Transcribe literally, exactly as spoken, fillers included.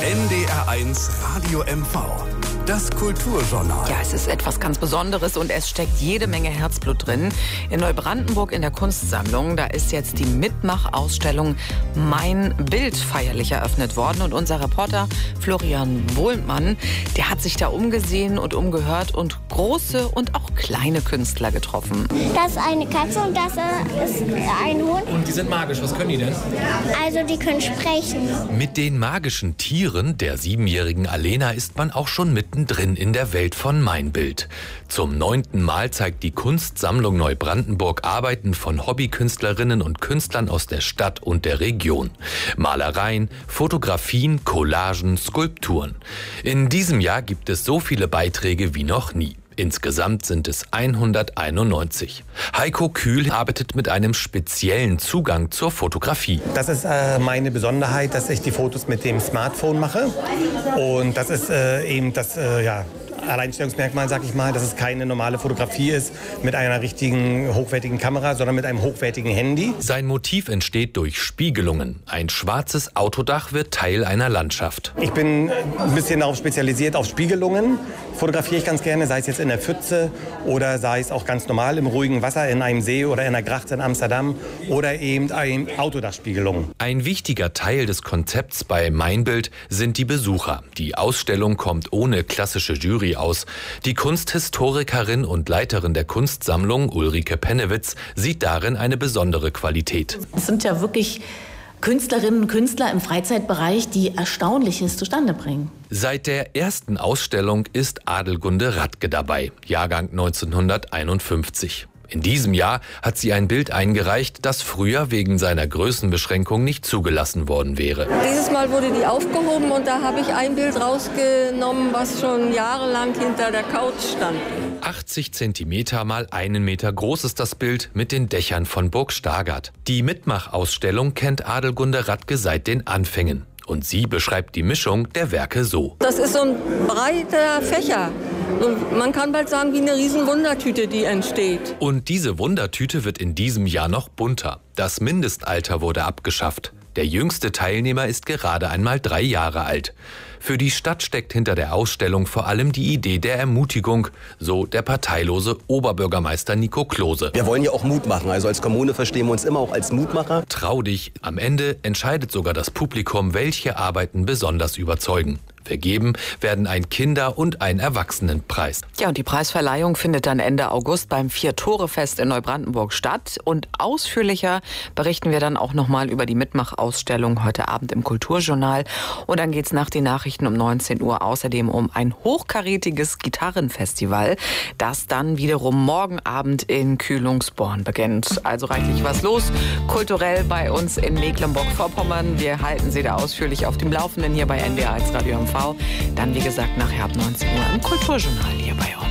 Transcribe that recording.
N D R eins Radio M V. Das Kulturjournal. Ja, es ist etwas ganz Besonderes und es steckt jede Menge Herzblut drin. In Neubrandenburg in der Kunstsammlung, da ist jetzt die Mitmachausstellung Mein Bild feierlich eröffnet worden. Und unser Reporter Florian Bohlmann, der hat sich da umgesehen und umgehört und große und auch kleine Künstler getroffen. Das ist eine Katze und das ist ein Hund. Und die sind magisch. Was können die denn? Also die können sprechen. Mit den magischen Tieren der siebenjährigen Alena ist man auch schon mittendrin in der Welt von Mein Bild. Zum neunten Mal zeigt die Kunstsammlung Neubrandenburg Arbeiten von Hobbykünstlerinnen und Künstlern aus der Stadt und der Region. Malereien, Fotografien, Collagen, Skulpturen. In diesem Jahr gibt es so viele Beiträge wie noch nie. Insgesamt sind es hunderteinundneunzig. Heiko Kühl arbeitet mit einem speziellen Zugang zur Fotografie. Das ist äh, meine Besonderheit, dass ich die Fotos mit dem Smartphone mache. Und das ist äh, eben das, äh, ja, Alleinstellungsmerkmal, sag ich mal, dass es keine normale Fotografie ist mit einer richtigen, hochwertigen Kamera, sondern mit einem hochwertigen Handy. Sein Motiv entsteht durch Spiegelungen. Ein schwarzes Autodach wird Teil einer Landschaft. Ich bin ein bisschen darauf spezialisiert, auf Spiegelungen. Fotografiere ich ganz gerne, sei es jetzt in der Pfütze oder sei es auch ganz normal im ruhigen Wasser, in einem See oder in einer Gracht in Amsterdam oder eben ein Autodachspiegelung. Ein wichtiger Teil des Konzepts bei Mein Bild sind die Besucher. Die Ausstellung kommt ohne klassische Jury aus. Die Kunsthistorikerin und Leiterin der Kunstsammlung Ulrike Pennewitz sieht darin eine besondere Qualität. Es sind ja wirklich Künstlerinnen und Künstler im Freizeitbereich, die Erstaunliches zustande bringen. Seit der ersten Ausstellung ist Adelgunde Radke dabei, Jahrgang neunzehnhunderteinundfünfzig. In diesem Jahr hat sie ein Bild eingereicht, das früher wegen seiner Größenbeschränkung nicht zugelassen worden wäre. Dieses Mal wurde die aufgehoben und da habe ich ein Bild rausgenommen, was schon jahrelang hinter der Couch stand. achtzig Zentimeter mal einen Meter groß ist das Bild mit den Dächern von Burg Stargard. Die Mitmachausstellung kennt Adelgunde Radke seit den Anfängen. Und sie beschreibt die Mischung der Werke so. Das ist so ein breiter Fächer. Und man kann bald sagen, wie eine riesen Wundertüte, die entsteht. Und diese Wundertüte wird in diesem Jahr noch bunter. Das Mindestalter wurde abgeschafft. Der jüngste Teilnehmer ist gerade einmal drei Jahre alt. Für die Stadt steckt hinter der Ausstellung vor allem die Idee der Ermutigung, so der parteilose Oberbürgermeister Nico Klose. Wir wollen ja auch Mut machen, also als Kommune verstehen wir uns immer auch als Mutmacher. Trau dich, am Ende entscheidet sogar das Publikum, welche Arbeiten besonders überzeugen. Vergeben werden ein Kinder- und ein Erwachsenenpreis. Ja, und die Preisverleihung findet dann Ende August beim Vier-Tore-Fest in Neubrandenburg statt. Und ausführlicher berichten wir dann auch nochmal über die Mitmachausstellung heute Abend im Kulturjournal. Und dann geht's nach den Nachrichten um neunzehn Uhr außerdem um ein hochkarätiges Gitarrenfestival, das dann wiederum morgen Abend in Kühlungsborn beginnt. Also reichlich was los, kulturell bei uns in Mecklenburg-Vorpommern. Wir halten Sie da ausführlich auf dem Laufenden hier bei N D R eins Radio M V. Dann, wie gesagt, nachher ab neunzehn Uhr im Kulturjournal hier bei uns.